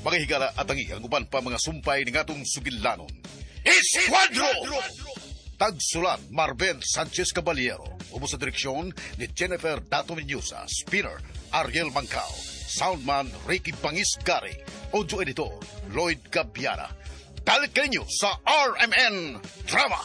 mga higala at ang uban pa mga sumpay ni ngatong sugilanon. Esquadro! Tagsulat Marvel Sanchez Caballero. Ubo sa direksyon ni Jennifer Dato Menyusa. Spinner Ariel Mancao. Soundman Ricky Bangis Gari. Audio editor Lloyd Gabiana. Balik kayo sa RMN Drama.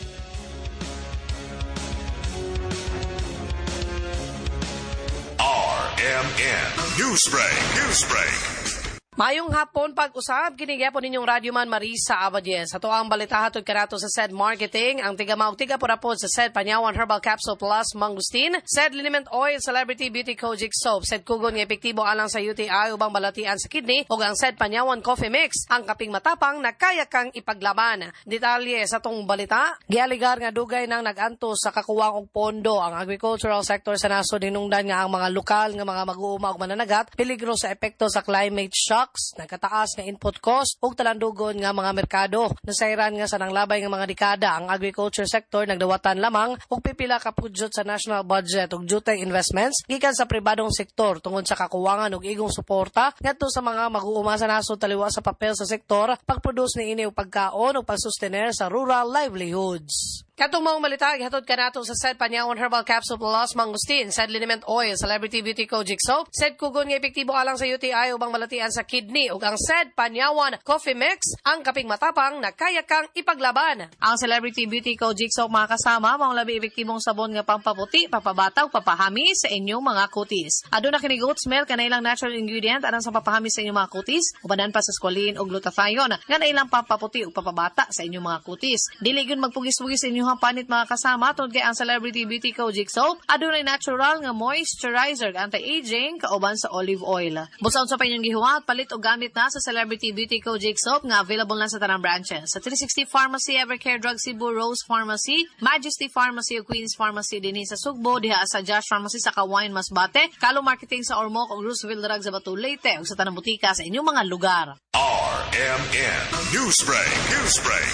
RMN Newsbreak. Mayong hapon pag-usab, kinigyapo ninyong radyoman Marisa Abadies. Ato ang balitahatod kanato sa SED Marketing, ang tiga-maog tiga-purapod sa SED Panyawan Herbal Capsule Plus Mangustin, SED Liniment Oil, Celebrity Beauty Kojic Soap, SED Kugon nga epektibo alang sa UTI ubang balatian sa kidney, ug ang SED Panyawan Coffee Mix, ang kaping matapang na kaya kang ipaglaban. Detalye sa tong balita, gialigar nga dugay nang nagantos sa kakuwang og pondo ang agricultural sector sa nasod hinungdan nga ang mga lokal nga mga mag-uuma ug mananagat peligro sa epekto sa climate shock, nagkataas nga input cost ug talandugon nga mga merkado. Nasayran nga sa nanglabay nga mga dekada ang agriculture sector nagdawatan lamang og pipila ka pudyot sa national budget ug jutay investments gikan sa pribadong sektor tungod sa kakuwangan ug igong suporta ngadto sa mga mag-uuma sa nasod taliwa sa papel sa sektor pagproduce niini og pagkaon ug pagsustener sa rural livelihoods. Katong mga balita, ihatod ka nato sa SED Panyawan Herbal Capsule Plus Mangustin, SED Liniment Oil, Celebrity Beauty Kojic Soap, SED Kugon nga epektibo alang sa UTI ubang malatian sa kidney, ug ang SED Panyawan Coffee Mix, ang kaping matapang na kaya kang ipaglaban. Ang Celebrity Beauty Kojic Soap mga kasama, mga labi epektibong sabon nga pampaputi, papabataw, papahami sa inyong mga kutis. Aduna kini goat's milk na ilang natural ingredient alang sa papahami sa inyong mga kutis, ubanan pa sa squalene ug glutathione, nga ilang pampaputi ug papabata sa inyong mga kutis. Dili gyud magpugis-pugis sa inyong panit mga kasama tungod kay ang Celebrity Beauty Kojic Soap adunay natural nga moisturizer, anti-aging kauban sa olive oil. Busaon sa inyong gihuwat, palit og gamit na sa Celebrity Beauty Kojic Soap nga available na sa tanang branches sa 360 Pharmacy, Evercare Drug Cebu, Rose Pharmacy, Majesty Pharmacy ug Queen's Pharmacy dinhi sa Sugbo, diha sa Josh Pharmacy sa Kawayan Masbate, Kalo Marketing sa Ormoc ug Roosevelt Drug sa Batu Leyte ug sa tanang butika sa inyong mga lugar. RMN Newsbreak.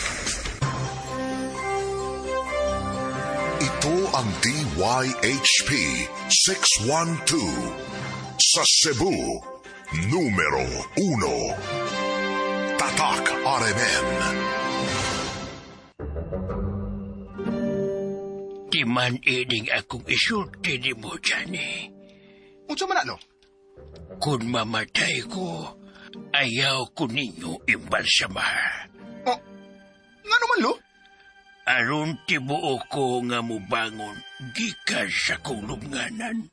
Ito ang DYHP 612 sa Cebu, numero 1. Tatak RMN. Timan ining akong isulti ni mo dyan eh. Unsa man ano? Kung mamatay ko, ayaw ko ninyo imbalsamar. Oh, nga naman lo? Aron tibuo ko nga mubangon gikan sa kong lubnganan.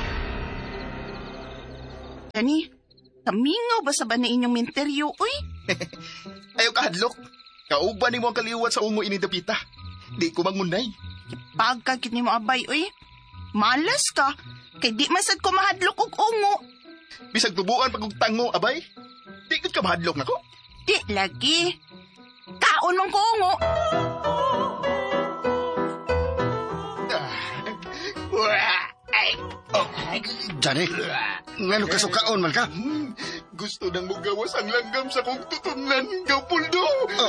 Dani, kamingaw ba sa ba na inyong minteryo, uy? Ayaw ka hadlok. Kauban ni mo ang kaliwat sa ungo inidapita. Di ko mangunay. Pagkakit ni mo abay, uy. Malas ka, kay di masad ko mahadlok og ungo. Bisag tubuan pag tango, abay. Di ka mahadlok na ko? Di lagi. Kaon mong ko ungo. Johnny, ngano kasukaon man ka? Gusto nang mugawas ang langgam sa kong tutunan, Gapuldo.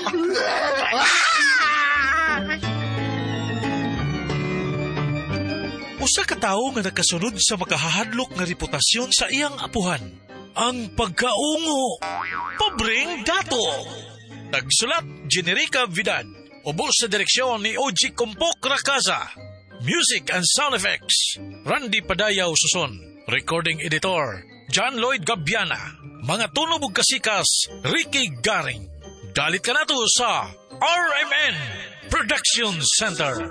Usa ka tawo nga nakasunod sa makahahadlok nga reputasyon sa iyang apuhan. Ang pagkaungo. Pobreng dato. Nagsulat, Generica Vidal. Ubo sa direksyon ni Oji Compok Rakaza. Music and sound effects, Randy Padayaw Suson. Recording editor, John Lloyd Gabiana. Mga tunog ug kasikas, Ricky Garing. Dalit ka na to sa RMN Production Center.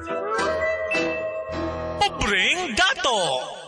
Pobreng dato!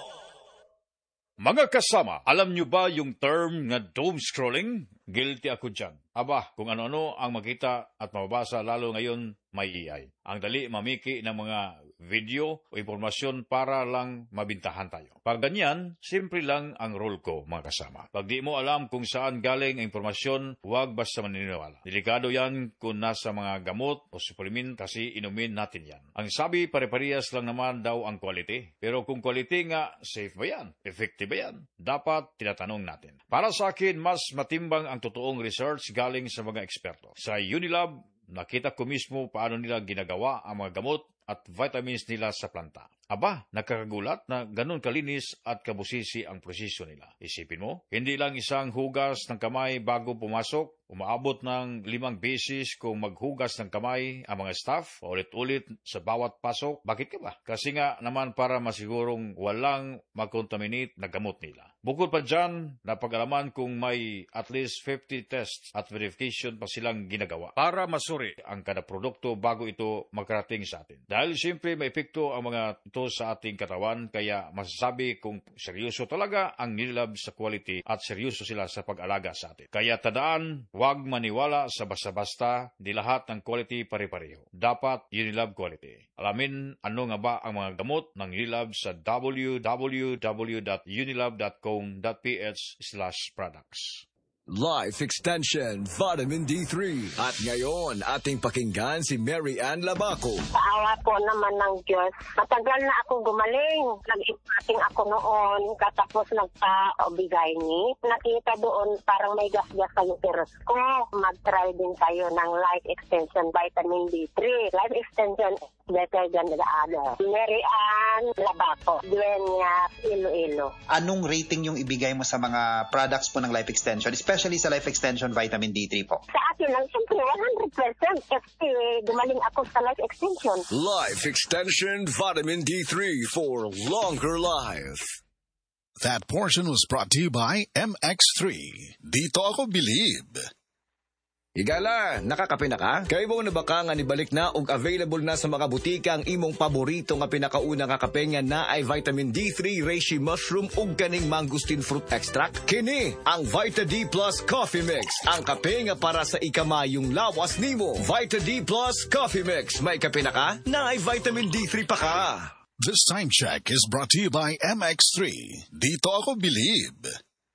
Mga kasama, alam nyo ba yung term nga doom scrolling? Guilty ako dyan. Aba, kung ano-ano ang makita at mababasa lalo ngayon, may AI. Ang dali mamiki ng mga video o impormasyon para lang mabintahan tayo. Pag ganyan, simple lang ang role ko, mga kasama. Pag di mo alam kung saan galing ang impormasyon, huwag basta maniniwala. Delikado yan kung nasa mga gamot o supplement kasi inumin natin yan. Ang sabi, pare-parehas lang naman daw ang quality. Pero kung quality nga, safe ba yan? Effective ba yan? Dapat tinatanong natin. Para sa akin, mas matimbang ang totoong research galing sa mga eksperto. Sa Unilab, nakita ko mismo paano nila ginagawa ang mga gamot at vitamins nila sa planta. Aba, nakakagulat na ganun kalinis at kabusisi ang prosesyo nila. Isipin mo, hindi lang isang hugas ng kamay bago pumasok, umaabot ng 5 beses kung maghugas ng kamay ang mga staff, ulit-ulit sa bawat pasok. Bakit ka ba? Kasi nga naman para masigurong walang mag-contaminate na gamot nila. Bukod pa dyan, napag-alaman kung may at least 50 tests at verification pa silang ginagawa para masuri ang kada produkto bago ito makarating sa atin. Dahil siyempre may epekto ang mga ito sa ating katawan, kaya masasabi kung seryoso talaga ang Unilab sa quality at seryoso sila sa pag-alaga sa atin. Kaya tandaan, huwag maniwala sa basta-basta, di lahat ng quality pare-pareho. Dapat Unilab quality. Alamin ano nga ba ang mga gamot ng Unilab sa www.unilab.com.ph/products. Life Extension Vitamin D3. At ngayon, ating pakinggan si Mary Ann Labaco. Sa awa po naman ng Diyos, matagal na ako gumaling. Nag-impating ako noon, katapos nagpa-obigay ni. Nakita doon parang may gas-gas sa uterus ko. Mag-try din tayo ng Life Extension Vitamin D3. Life Extension is better than the other. Mary Ann Labaco, Dueña, Iloilo. Anong rating yung ibigay mo sa mga products po ng Life Extension, especially sa Life Extension Vitamin D3 po? Sa akin lang, siyempre, 100% kasi gumaling ako sa Life Extension. Life Extension Vitamin D3 for longer life. That portion was brought to you by MX3. Dito ako believe. Higala, nakakape na ka? Kaya mo na baka nga nibalik na og available na sa mga butika ang imong paborito nga pinakauna nga kape nga na ay vitamin D3, reishi mushroom ug kaning mangosteen fruit extract? Kini ang Vita D Plus Coffee Mix, ang kape nga para sa ikamayong lawas nimo. Vita D Plus Coffee Mix, may kape na ka? Na ay vitamin D3 pa ka. This time check is brought to you by MX3. Dito ako believe.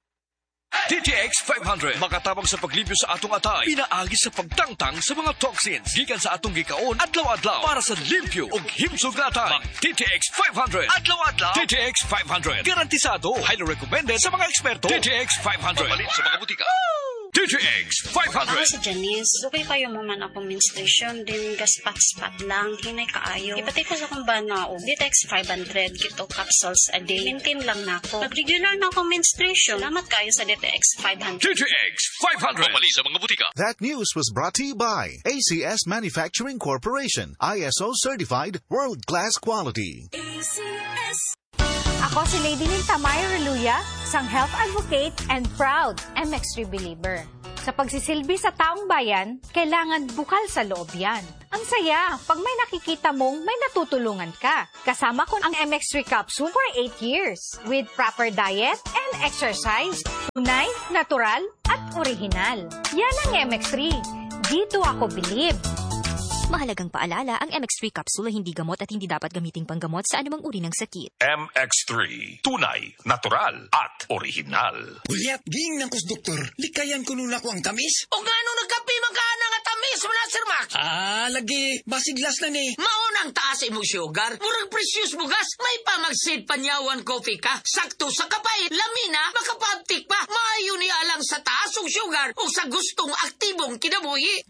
DTX 500 makatabang sa paglibyo sa atong atay, pinaagi sa pagtangtang sa mga toxins gikan sa atong gikaon adlaw-adlaw para sa limpyo ug himsog na atay. DTX 500 adlaw-adlaw. DTX 500 garantisado, highly recommended sa mga eksperto. DTX 500 papalit sa mga butika. DTX 500. Ako si Janice. Dugay kayo mo man akong menstruation, din gaspat-spat lang, hinay kaayo. Ipatay ko sa kong bana o DTX 500, kito capsules a day. Maintain lang na ako. Pag-regular na akong menstruation, salamat kayo sa DTX 500. DTX 500. Pamali sa mga butika. That news was brought to you by ACS Manufacturing Corporation. ISO certified, world-class quality. ACS. Ako si Lady Ninta Maya Reluya, isang health advocate and proud MX3 believer. Sa pagsisilbi sa taong bayan, kailangan bukal sa loob yan. Ang saya, pag may nakikita mong may natutulungan ka. Kasama ko ang MX3 capsule for 8 years. With proper diet and exercise, tunay, natural, at original. Yan ang MX3. Dito ako believe. Mahalagang paalala, ang MX3 capsule ay hindi gamot at hindi dapat gamiting panggamot sa anumang uri ng sakit. MX3. Tunay, natural, at original. Bulyat, ging ng kus doktor. Likayan ko nun ako ang tamis. O nga nung nagkapi magkana nga tamis mo na, Sir Max? Lagi. Basiglas na ni. Maunang taas mo sugar. Murag precious bugas. May pamagsid panyawan coffee ka. Sakto sa kapay. Lamina, makapabtik pa. Maayo ni alang sa taas o sugar o sa gustong aktibong kinabuhi.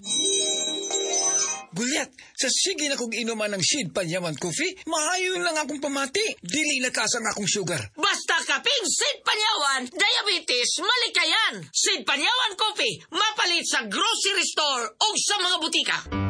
Bulyat, sa sige na kong inuman ng Sid Panyaman Coffee, maayon lang akong pamati. Dili lakasan akong sugar. Basta kaping Sid Panyawan, diabetes, malikayan. Sid Panyawan Coffee, mapalit sa grocery store o sa mga butika.